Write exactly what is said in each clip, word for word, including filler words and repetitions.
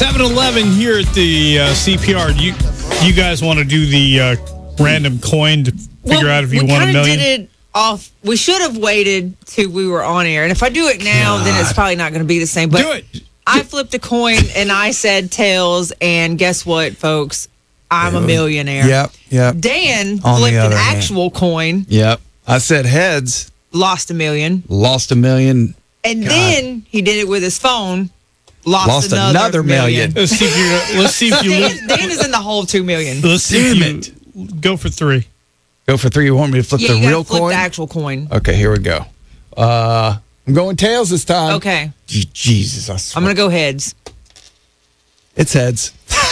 seven eleven here at the uh, C P R. You you guys want to do the uh, random coin to figure well, out if you we won a kinda million? Did it off. We should have waited till we were on air. And if I do it now, God. then it's probably not going to be the same. But do it. I flipped a coin and I said tails. And guess what, folks? I'm a millionaire. Yep, yep. Dan On the flipped an other hand. actual coin, Yep. I said heads, lost a million. lost a million, And God. then he did it with his phone, lost, Lost another, another million. Let's see if you. Let's see if you. lose. Dan, Dan is in the whole two million. Let's see Damn if you go for three. Go for three. You want me to flip Yeah, the you gotta real flip coin? the actual coin. Okay, here we go. Uh, I'm going tails this time. Okay, Je- Jesus, I swear. I'm gonna go heads. It's heads.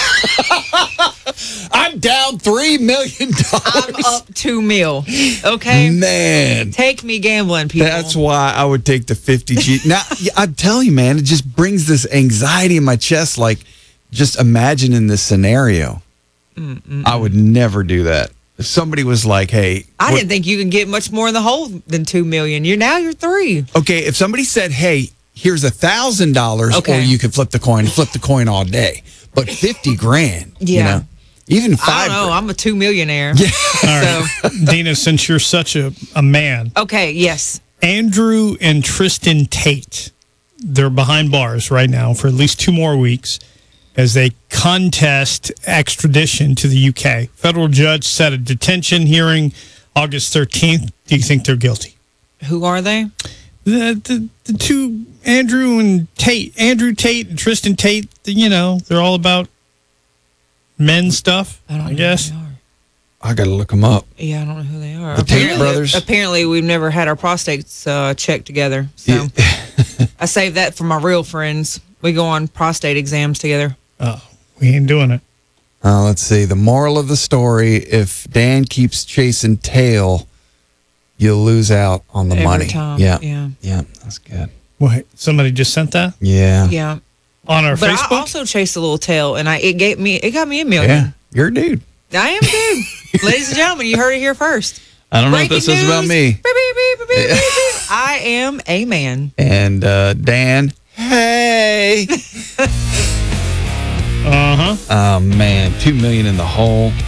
I'm down three million I'm dollars. up two mil. Okay, Man, take me gambling, people. that's why I would take the fifty G. Now, yeah, I'm telling you, man, it just brings this anxiety in my chest. Like, just imagining this scenario. Mm-mm. I would never do that. If somebody was like, "Hey," I what- didn't think you can get much more in the hole than two million. You're now you're three. okay, if somebody said, "Hey, here's a thousand dollars," or Okay. you could flip the coin, flip the coin all day, but fifty grand, you Yeah. know, even five. I don't know. grand. I'm a two millionaire. Yeah. All right, Dina. Since you're such a, a man, Okay. Yes. Andrew and Tristan Tate, they're behind bars right now for at least two more weeks as they contest extradition to the U K. Federal judge set a detention hearing August thirteenth. Do you think they're guilty? Who are they? The, the, the two, Andrew and Tate, Andrew Tate and Tristan Tate, you know, they're all about men stuff, I don't I know guess. Who they are. I got to look them up. Yeah, I don't know who they are. The Tate apparently, brothers? Apparently, we've never had our prostates uh, checked together. So I saved that for my real friends. We go on prostate exams together. Oh, we ain't doing it. Uh, let's see. The moral of the story: if Dan keeps chasing tail, you'll lose out on the Every money. time. Yeah, Yeah. yeah, that's good. Wait, somebody just sent that Yeah, Yeah. on our But Facebook? I also chased a little tail, and I it gave me it got me a million. yeah. You're a dude. I am too. Ladies and gentlemen, you heard it here first. I don't know Breaking if this is about news. me. Beep, beep, beep, beep, beep, beep, beep. I am a man. And uh, Dan, hey. Uh-huh. Oh man, two million in the hole.